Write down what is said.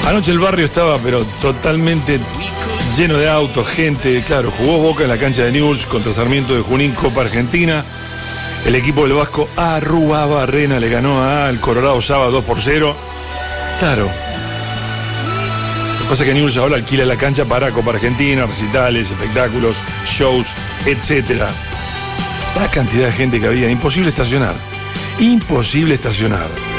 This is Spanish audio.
Anoche el barrio estaba pero totalmente lleno de autos, gente. Claro, jugó Boca en la cancha de Newell's contra Sarmiento de Junín, Copa Argentina. El equipo del Vasco Arruabarrena le ganó al Colorado Saba 2-0. Claro. Lo que pasa es que Newell's ahora alquila la cancha para Copa Argentina, recitales, espectáculos, shows, etc. La cantidad de gente que había, imposible estacionar. Imposible estacionar.